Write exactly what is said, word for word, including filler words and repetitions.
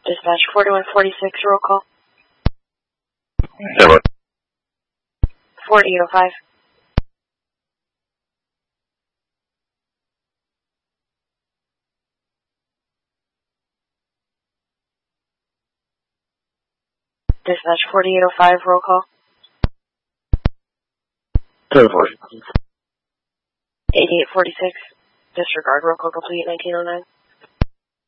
Dispatch forty-one forty-six, roll call. Seven. forty oh five. Dispatch forty-eight oh five, roll call. Seven forty. eighty-eight forty-six, disregard, roll call complete, nineteen oh nine.